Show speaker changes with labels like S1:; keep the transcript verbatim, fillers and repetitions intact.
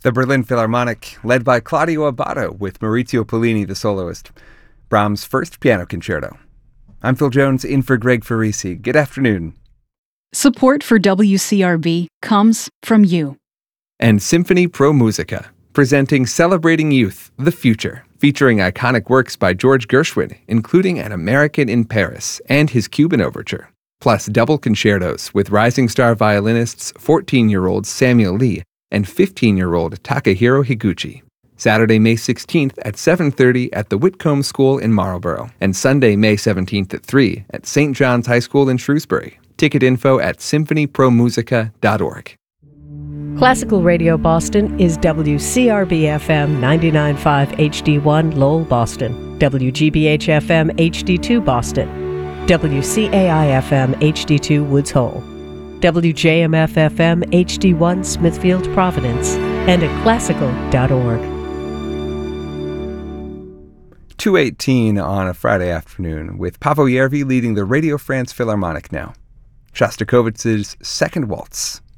S1: The Berlin Philharmonic, led by Claudio Abbado with Maurizio Pollini, the soloist. Brahms' first piano concerto. I'm Phil Jones, in for Greg Farisi. Good afternoon.
S2: Support for W C R B comes from you.
S1: And Symphony Pro Musica, presenting Celebrating Youth, the Future, featuring iconic works by George Gershwin, including An American in Paris and his Cuban Overture, plus double concertos with rising star violinists fourteen-year-old Samuel Lee and fifteen-year-old Takahiro Higuchi. Saturday, May sixteenth at seven thirty at the Whitcomb School in Marlborough, and Sunday, May seventeenth at three at Saint John's High School in Shrewsbury. Ticket info at symphony pro musica dot org.
S3: Classical Radio Boston is W C R B F M ninety-nine point five H D one Lowell, Boston, W G B H F M H D two Boston, W C A I F M H D two Woods Hole, W J M F F M H D one Smithfield, Providence, and at classical dot org.
S1: two eighteen on a Friday afternoon, with Paavo Järvi leading the Radio France Philharmonic now. Shostakovich's Second Waltz,